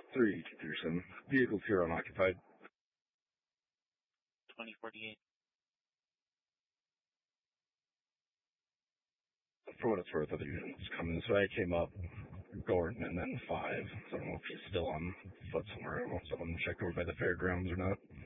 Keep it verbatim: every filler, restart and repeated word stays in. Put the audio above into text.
three Peterson. Vehicles here unoccupied. twenty forty-eight. For what it's worth, other units coming this way. I came up Gordon and then five. So I don't know if he's still on foot somewhere. I don't know if someone checked over by the fairgrounds or not.